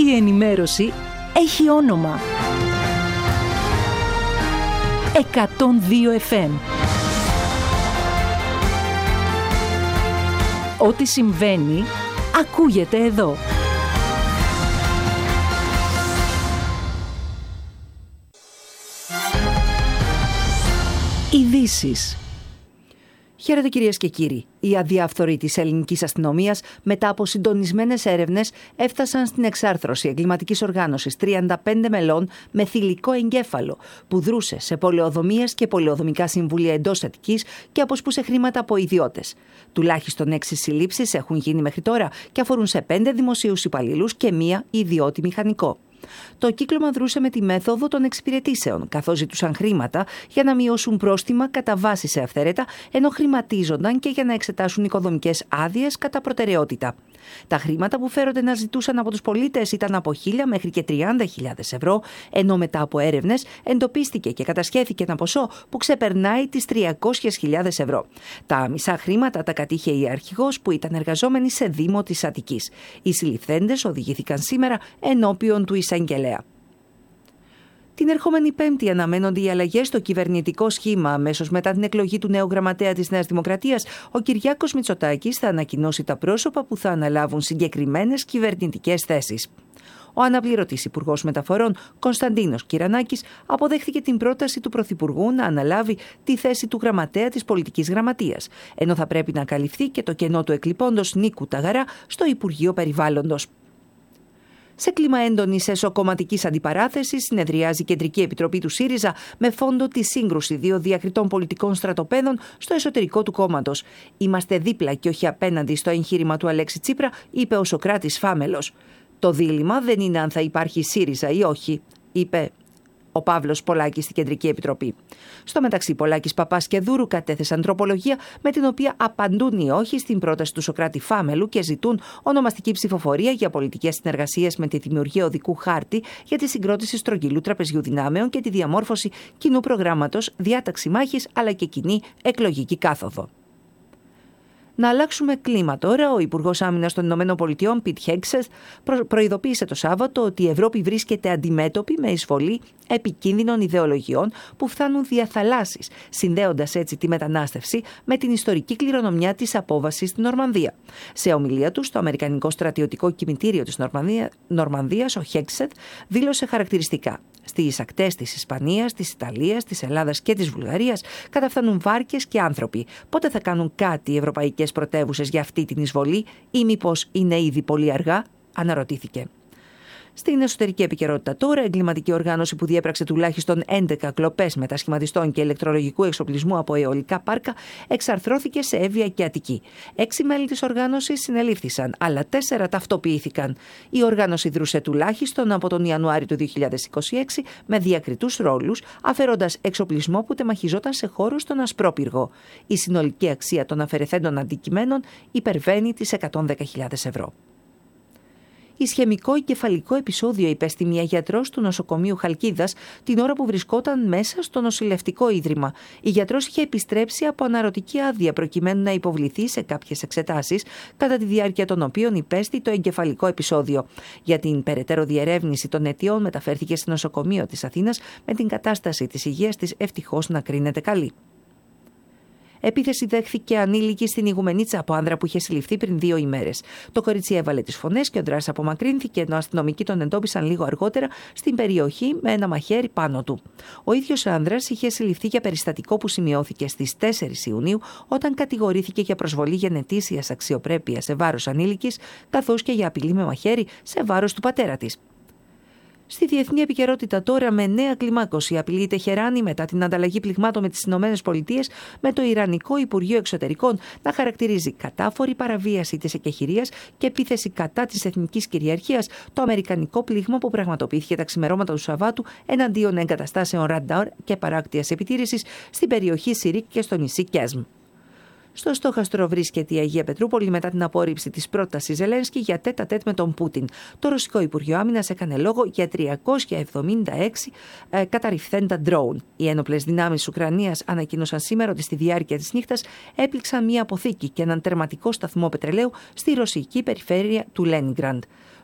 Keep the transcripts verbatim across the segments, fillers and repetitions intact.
Η ενημέρωση έχει όνομα. εκατόν δύο εφ εμ. Ό,τι συμβαίνει, ακούγεται εδώ. Ειδήσεις. Χαίρετε κυρίες και κύριοι. Οι αδιάφθοροι της ελληνικής αστυνομίας, μετά από συντονισμένες έρευνες, έφτασαν στην εξάρθρωση εγκληματικής οργάνωσης τριάντα πέντε μελών με θηλυκό εγκέφαλο, που δρούσε σε πολεοδομίες και πολεοδομικά συμβούλια εντός Αττικής και αποσπούσε χρήματα από ιδιώτες. Τουλάχιστον έξι συλλήψεις έχουν γίνει μέχρι τώρα και αφορούν σε πέντε δημοσίους υπαλλήλους και μία ιδιώτη μηχανικό. Το κύκλωμα δρούσε με τη μέθοδο των εξυπηρετήσεων, καθώς ζητούσαν χρήματα για να μειώσουν πρόστιμα κατά βάση σε αυθαίρετα, ενώ χρηματίζονταν και για να εξετάσουν οικοδομικές άδειες κατά προτεραιότητα. Τα χρήματα που φέρονται να ζητούσαν από τους πολίτες ήταν από χίλια μέχρι και τριάντα χιλιάδες ευρώ, ενώ μετά από έρευνες εντοπίστηκε και κατασχέθηκε ένα ποσό που ξεπερνάει τις τριακόσιες χιλιάδες ευρώ. Τα μισά χρήματα τα κατήχε η αρχηγός, που ήταν εργαζόμενη σε Δήμο της Αττικής. Οι συλληφθέντες οδηγήθηκαν σήμερα ενώπιον του εισαγγελέα. Την ερχόμενη Πέμπτη αναμένονται οι αλλαγές στο κυβερνητικό σχήμα. Αμέσως μετά την εκλογή του νέου γραμματέα της Νέας Δημοκρατίας, ο Κυριάκος Μητσοτάκης θα ανακοινώσει τα πρόσωπα που θα αναλάβουν συγκεκριμένες κυβερνητικές θέσεις. Ο αναπληρωτής Υπουργός Μεταφορών, Κωνσταντίνος Κυρανάκης, αποδέχθηκε την πρόταση του Πρωθυπουργού να αναλάβει τη θέση του γραμματέα της Πολιτικής Γραμματείας, ενώ θα πρέπει να καλυφθεί και το κενό του εκλειπώντος Νίκου Ταγαρά στο Υπουργείο Περιβάλλοντος. Σε κλίμα έντονης εσωκομματικής αντιπαράθεσης, συνεδριάζει η Κεντρική Επιτροπή του ΣΥΡΙΖΑ με φόντο τη σύγκρουση δύο διακριτών πολιτικών στρατοπέδων στο εσωτερικό του κόμματος. «Είμαστε δίπλα και όχι απέναντι στο εγχείρημα του Αλέξη Τσίπρα», είπε ο Σωκράτης Φάμελος. «Το δίλημμα δεν είναι αν θα υπάρχει ΣΥΡΙΖΑ ή όχι», είπε ο Παύλος Πολάκης στην Κεντρική Επιτροπή. Στο μεταξύ, Πολάκης, Παπάς και Δούρου κατέθεσαν τροπολογία με την οποία απαντούν ή όχι στην πρόταση του Σωκράτη Φάμελου και ζητούν ονομαστική ψηφοφορία για πολιτικές συνεργασίες με τη δημιουργία οδικού χάρτη για τη συγκρότηση στρογγυλού τραπεζιού δυνάμεων και τη διαμόρφωση κοινού προγράμματος, διάταξη μάχης αλλά και κοινή εκλογική κάθοδο. Να αλλάξουμε κλίμα τώρα. Ο Υπουργός Άμυνας των Ηνωμένων Πολιτειών, Πιτ Χέγκσεθ, προειδοποίησε το Σάββατο ότι η Ευρώπη βρίσκεται αντιμέτωπη με εισβολή επικίνδυνων ιδεολογιών που φτάνουν δια θαλάσσης, συνδέοντας έτσι τη μετανάστευση με την ιστορική κληρονομιά της απόβασης στην Νορμανδία. Σε ομιλία του στο Αμερικανικό Στρατιωτικό Κημητήριο της Νορμανδία, Νορμανδίας, ο Χέγκσεθ δήλωσε χαρακτηριστικά: «Στις ακτές της Ισπανίας, της Ιταλίας, της Ελλάδας και της Βουλγαρίας καταφθάνουν βάρκες και άνθρωποι. Πότε θα κάνουν κάτι οι ευρωπαϊκές πρωτεύουσες για αυτή την εισβολή, ή μήπως είναι ήδη πολύ αργά?» αναρωτήθηκε. Στην εσωτερική επικαιρότητα τώρα, εγκληματική οργάνωση που διέπραξε τουλάχιστον έντεκα κλοπές μετασχηματιστών και ηλεκτρολογικού εξοπλισμού από αιωλικά πάρκα εξαρθρώθηκε σε Εύβοια και Αττική. Έξι μέλη της οργάνωσης συνελήφθησαν, αλλά τέσσερα ταυτοποιήθηκαν. Η οργάνωση δρούσε τουλάχιστον από τον Ιανουάριο του δύο χιλιάδες είκοσι έξι με διακριτούς ρόλους, αφαιρώντας εξοπλισμό που τεμαχιζόταν σε χώρους στον Ασπρόπυργο. Η συνολική αξία των αφαιρεθέντων αντικειμένων υπερβαίνει τις εκατόν δέκα χιλιάδες ευρώ. Ισχαιμικό εγκεφαλικό επεισόδιο υπέστη μια γιατρός του νοσοκομείου Χαλκίδας την ώρα που βρισκόταν μέσα στο νοσηλευτικό ίδρυμα. Η γιατρός είχε επιστρέψει από αναρωτική άδεια προκειμένου να υποβληθεί σε κάποιες εξετάσεις, κατά τη διάρκεια των οποίων υπέστη το εγκεφαλικό επεισόδιο. Για την περαιτέρω διερεύνηση των αιτιών μεταφέρθηκε στο νοσοκομείο της Αθήνας, με την κατάσταση της υγείας της ευτυχώς να κρίνεται καλή. Επίθεση δέχθηκε ανήλικη στην Ιγουμενίτσα από άνδρα που είχε συλληφθεί πριν δύο ημέρες. Το κορίτσι έβαλε τις φωνές και ο δράστης απομακρύνθηκε, ενώ αστυνομικοί τον εντόπισαν λίγο αργότερα στην περιοχή με ένα μαχαίρι πάνω του. Ο ίδιος άνδρας είχε συλληφθεί για περιστατικό που σημειώθηκε στις τέσσερις Ιουνίου, όταν κατηγορήθηκε για προσβολή γενετήσιας αξιοπρέπειας σε βάρος ανήλικης, καθώς και για απειλή με μαχαίρι σε βάρος του πατέρα της. Στη διεθνή επικαιρότητα τώρα, με νέα κλιμάκωση απειλεί η Τεχεράνη μετά την ανταλλαγή πληγμάτων με τις ΗΠΑ, με το Ιρανικό Υπουργείο Εξωτερικών να χαρακτηρίζει κατάφορη παραβίαση της εκεχηρίας και επίθεση κατά της εθνικής κυριαρχίας το αμερικανικό πλήγμα που πραγματοποιήθηκε τα ξημερώματα του Σαββάτου εναντίον εγκαταστάσεων ραντάρ και παράκτειας επιτήρησης στην περιοχή Σιρίκ και στο νησί Κέσμ. Στο στόχαστρο βρίσκεται η Αγία Πετρούπολη μετά την απόρριψη της πρότασης Ζελένσκι για τέτα-τέτ με τον Πούτιν. Το Ρωσικό Υπουργείο Άμυνας έκανε λόγο για τριακόσια εβδομήντα έξι ε, καταρριφθέντα ντρόουν. Οι ένοπλες δυνάμεις της Ουκρανίας ανακοίνωσαν σήμερα ότι στη διάρκεια της νύχτας έπληξαν μία αποθήκη και έναν τερματικό σταθμό πετρελαίου στη ρωσική περιφέρεια του Λένιγκραντ.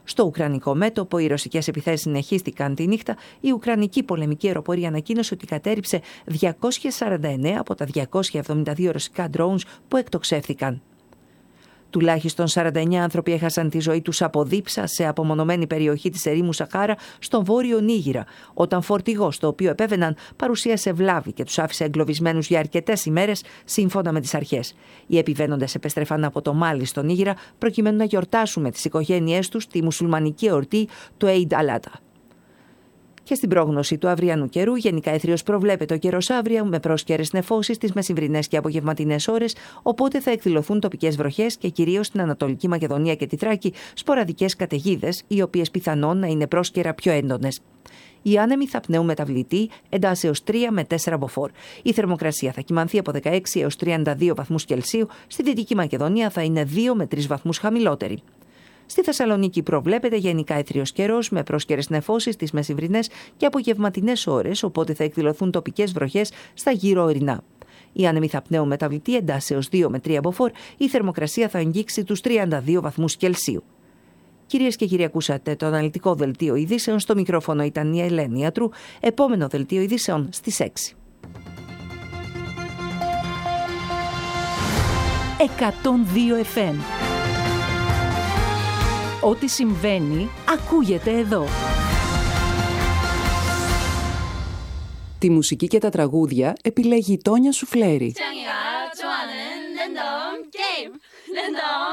Στο Ουκρανικό μέτωπο, οι ρωσικές επιθέσεις συνεχίστηκαν τη νύχτα. Η Ουκρανική πολεμική αεροπορία ανακοίνωσε ότι κατέρριψε διακόσιες σαράντα εννέα από τα διακόσια εβδομήντα δύο ρωσικά drones που εκτοξεύθηκαν. Τουλάχιστον σαράντα εννέα άνθρωποι έχασαν τη ζωή τους από δίψα σε απομονωμένη περιοχή της ερήμου Σαχάρα στον βόρειο Νίγηρα, όταν φορτηγός το οποίο επέβαιναν παρουσίασε βλάβη και τους άφησε εγκλωβισμένους για αρκετές ημέρες, σύμφωνα με τις αρχές. Οι επιβαίνοντες επέστρεφαν από το Μάλι στο Νίγηρα προκειμένου να γιορτάσουν με τις οικογένειές τους τη μουσουλμανική εορτή του Eid al-Adha. Και στην πρόγνωση του αυριανού καιρού, γενικά εθρίως προβλέπεται ο καιρός αύριο με πρόσκαιρες νεφώσεις τις μεσημβρινές και απογευματινές ώρες, οπότε θα εκδηλωθούν τοπικές βροχές και κυρίως στην Ανατολική Μακεδονία και τη Θράκη σποραδικές καταιγίδες, οι οποίες πιθανόν να είναι πρόσκαιρα πιο έντονες. Οι άνεμοι θα πνέουν μεταβλητή εντάσσεως τρία με τέσσερα μποφόρ. Η θερμοκρασία θα κυμανθεί από δεκαέξι έως τριάντα δύο βαθμούς Κελσίου, στη Δυτική Μακεδονία θα είναι δύο με τρεις βαθμούς χαμηλότερη. Στη Θεσσαλονίκη προβλέπεται γενικά αιθριος καιρός με πρόσκαιρες νεφώσεις τις μεσημβρινές και απογευματινές ώρες, οπότε θα εκδηλωθούν τοπικές βροχές στα γύρω ορεινά. Οι άνεμοι θα πνέουν μεταβλητή εντάσσεως δύο με τρία μποφόρ, η θερμοκρασία θα αγγίξει τους τριάντα δύο βαθμούς Κελσίου. Κυρίες και κύριοι, ακούσατε το αναλυτικό δελτίο ειδήσεων. Στο μικρόφωνο ήταν η Ελένη Ιατρού. Επόμενο δελτίο ειδήσεων στις έξι. εκατόν δύο εφ εμ. Ό,τι συμβαίνει, ακούγεται εδώ. Τη μουσική και τα τραγούδια επιλέγει η Τόνια Σουφλέρη.